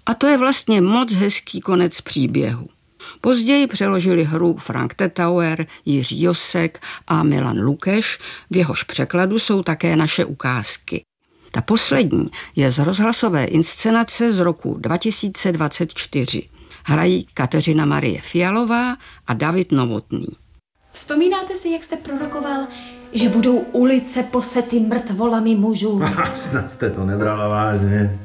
A to je vlastně moc hezký konec příběhu. Později přeložili hru Frank Tetauer, Jiří Josek a Milan Lukeš, v jehož překladu jsou také naše ukázky. Ta poslední je z rozhlasové inscenace z roku 2024. Hrají Kateřina Marie Fialová a David Novotný. Vzpomínáte si, jak jste prorokoval, že budou ulice posety mrtvolami mužů? Snad jste to nebrala vážně.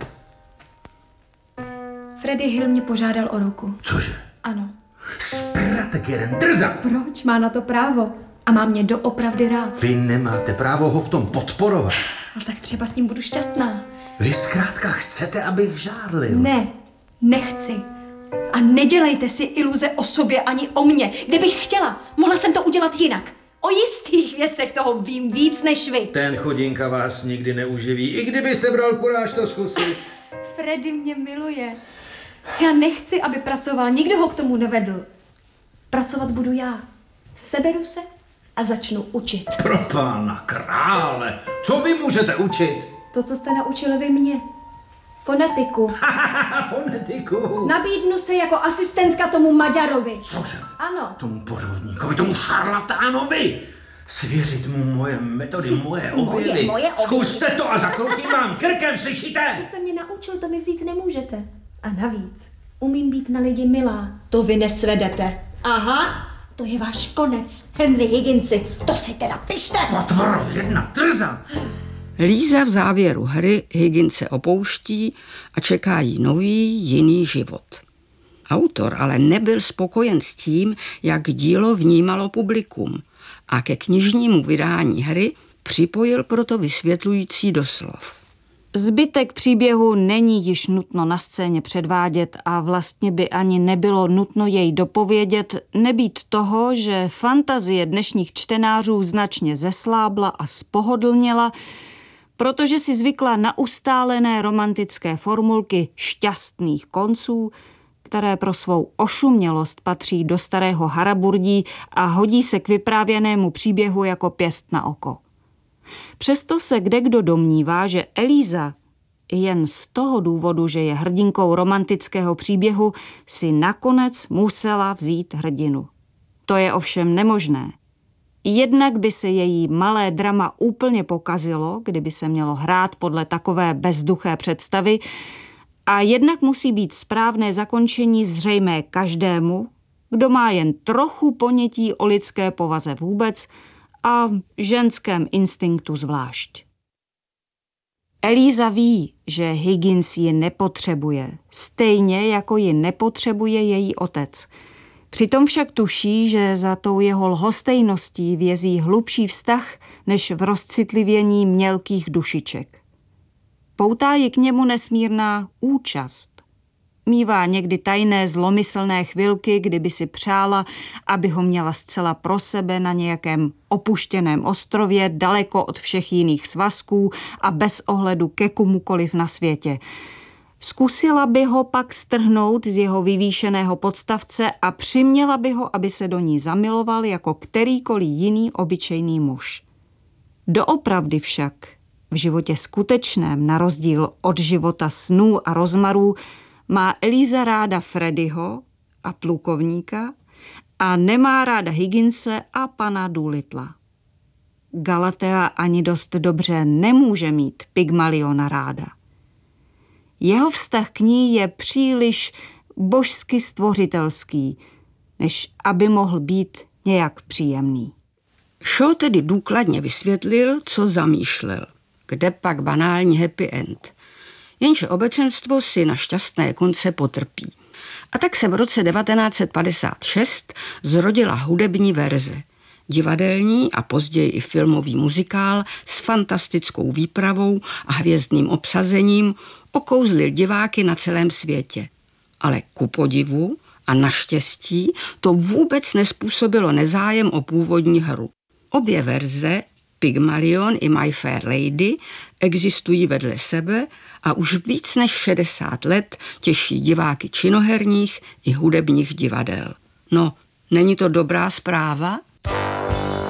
Freddie Hill mě požádal o ruku. Cože? Ano. Spratek jeden drza! Proč? Má na to právo. A má mě doopravdy rád. Vy nemáte právo ho v tom podporovat. No tak třeba s ním budu šťastná. Vy zkrátka chcete, abych žádlil. Ne, nechci. A nedělejte si iluze o sobě ani o mně. Kdybych chtěla, mohla jsem to udělat jinak. O jistých věcech toho vím víc než vy. Ten chudinka vás nikdy neuživí, i kdyby sebral kuráž to zkusit. Freddy mě miluje. Já nechci, aby pracoval, nikdo ho k tomu nevedl. Pracovat budu já. Seberu se a začnu učit. Pro pána krále, co vy můžete učit? To, co jste naučili vy mě. Fonetiku. Fonetiku. Nabídnu se jako asistentka tomu Maďarovi. Cože? Ano. Tomu podvodníkovi, tomu šarlatánovi. Svěřit mu moje metody, moje objevy. Zkuste to a zakroutím vám krkem, slyšíte? Co jste mě naučil, to mi vzít nemůžete. A navíc, umím být na lidi milá. To vy nesvedete. Aha, to je váš konec, Henry Higginsi. To si teda pište. Potvor jedna trza. Líza v závěru hry Higginse opouští a čeká jí nový, jiný život. Autor ale nebyl spokojen s tím, jak dílo vnímalo publikum a ke knižnímu vydání hry připojil proto vysvětlující doslov. Zbytek příběhu není již nutno na scéně předvádět a vlastně by ani nebylo nutno jej dopovědět, nebýt toho, že fantazie dnešních čtenářů značně zeslábla a spohodlněla, protože si zvykla na ustálené romantické formulky šťastných konců, které pro svou ošumělost patří do starého haraburdí a hodí se k vyprávěnému příběhu jako pěst na oko. Přesto se kdekdo domnívá, že Eliza jen z toho důvodu, že je hrdinkou romantického příběhu, si nakonec musela vzít hrdinu. To je ovšem nemožné. Jednak by se její malé drama úplně pokazilo, kdyby se mělo hrát podle takové bezduché představy, a jednak musí být správné zakončení zřejmé každému, kdo má jen trochu ponětí o lidské povaze vůbec a ženském instinktu zvlášť. Eliza ví, že Higgins ji nepotřebuje, stejně jako ji nepotřebuje její otec. Přitom však tuší, že za tou jeho lhostejností vězí hlubší vztah než v rozcitlivění mělkých dušiček. Poutá ji k němu nesmírná účast. Mívá někdy tajné zlomyslné chvilky, kdyby si přála, aby ho měla zcela pro sebe na nějakém opuštěném ostrově, daleko od všech jiných svazků a bez ohledu ke komukoliv na světě. Zkusila by ho pak strhnout z jeho vyvýšeného podstavce a přiměla by ho, aby se do ní zamiloval jako kterýkoliv jiný obyčejný muž. Doopravdy však v životě skutečném, na rozdíl od života snů a rozmarů, má Eliza ráda Freddyho a plukovníka a nemá ráda Higginse a pana Doolittla. Galatea ani dost dobře nemůže mít Pygmaliona ráda. Jeho vztah k ní je příliš božsky stvořitelský, než aby mohl být nějak příjemný. Shaw tedy důkladně vysvětlil, co zamýšlel. Kde pak banální happy end. Jenže obecenstvo si na šťastné konce potrpí. A tak se v roce 1956 zrodila hudební verze. Divadelní a později i filmový muzikál s fantastickou výpravou a hvězdným obsazením okouzlil diváky na celém světě. Ale ku podivu a naštěstí to vůbec nespůsobilo nezájem o původní hru. Obě verze, Pygmalion i My Fair Lady, existují vedle sebe a už víc než 60 let těší diváky činoherních i hudebních divadel. No, není to dobrá zpráva?